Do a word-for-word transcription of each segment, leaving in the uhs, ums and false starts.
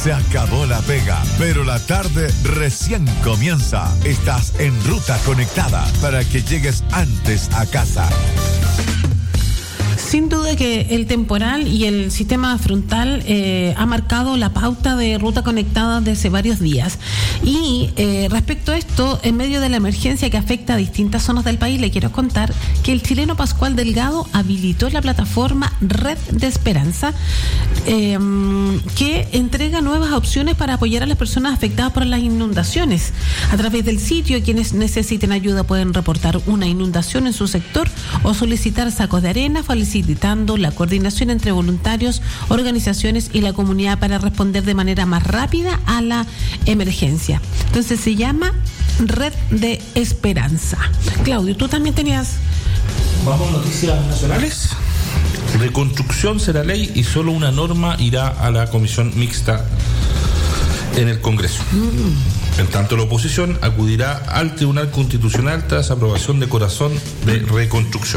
Se acabó la pega, pero la tarde recién comienza. Estás en Ruta Conectada para que llegues antes a casa. Sin duda que el temporal y el sistema frontal eh, ha marcado la pauta de Ruta Conectada desde varios días. Y eh, respecto a esto, en medio de la emergencia que afecta a distintas zonas del país, le quiero contar que el chileno Pascual Delgado habilitó la plataforma Red de Esperanza, eh, que entrega nuevas opciones para apoyar a las personas afectadas por las inundaciones. A través del sitio, quienes necesiten ayuda pueden reportar una inundación en su sector o solicitar sacos de arena, facilitando la coordinación entre voluntarios, organizaciones y la comunidad para responder de manera más rápida a la emergencia. Entonces se llama Red de Esperanza. Claudio, tú también tenías... Vamos a noticias nacionales. Reconstrucción será ley y solo una norma irá a la comisión mixta en el Congreso. Mm. En tanto, la oposición acudirá al Tribunal Constitucional tras aprobación de corazón de reconstrucción.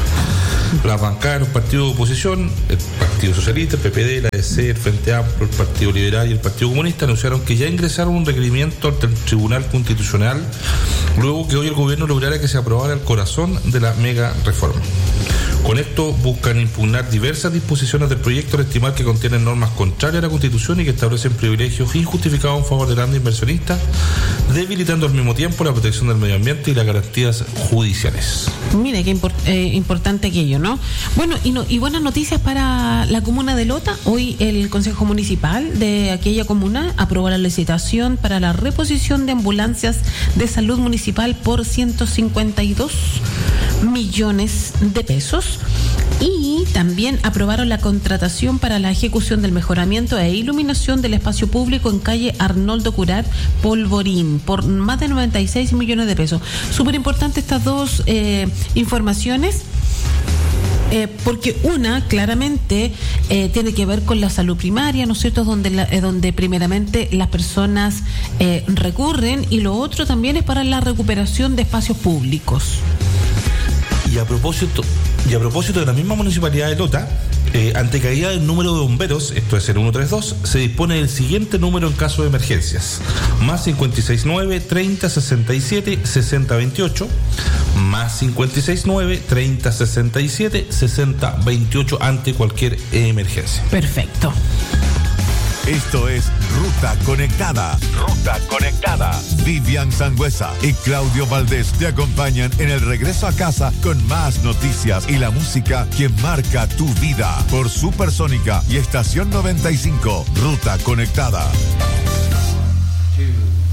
Las bancadas de los partidos de oposición, el Partido Socialista, el P P D, la A D C, el Frente Amplio, el Partido Liberal y el Partido Comunista anunciaron que ya ingresaron un requerimiento ante el Tribunal Constitucional luego que hoy el gobierno lograra que se aprobara el corazón de la mega reforma. Con esto buscan impugnar diversas disposiciones del proyecto al estimar que contienen normas contrarias a la Constitución y que establecen privilegios injustificados en favor de grandes inversionistas, debilitando al mismo tiempo la protección del medio ambiente y las garantías judiciales. Mire, qué import, eh, importante aquello, ¿no? Bueno, y, no, y buenas noticias para la comuna de Lota. Hoy el Consejo Municipal de aquella comuna aprobó la licitación para la reposición de ambulancias de salud municipal por ciento cincuenta y dos millones de pesos. Y también aprobaron la contratación para la ejecución del mejoramiento e iluminación del espacio público en calle Arnoldo Curar Polvorín por más de noventa y seis millones de pesos. Súper importante estas dos eh, informaciones. Eh, porque una claramente eh, tiene que ver con la salud primaria, ¿no es cierto?, donde, la, eh, donde primeramente las personas eh, recurren, y lo otro también es para la recuperación de espacios públicos. Y a propósito, y a propósito de la misma municipalidad de Lota, eh, ante caída del número de bomberos, esto es el ciento treinta y dos, se dispone del siguiente número en caso de emergencias: más cincuenta y seis nueve, treinta, sesenta y siete, sesenta, veintiocho, más cincuenta y seis nueve, treinta, sesenta y siete, sesenta, veintiocho ante cualquier emergencia. Perfecto. Esto es Ruta Conectada. Ruta Conectada. Vivian Sangüesa y Claudio Valdés te acompañan en el regreso a casa con más noticias y la música que marca tu vida por Supersónica y Estación noventa y cinco. Ruta Conectada.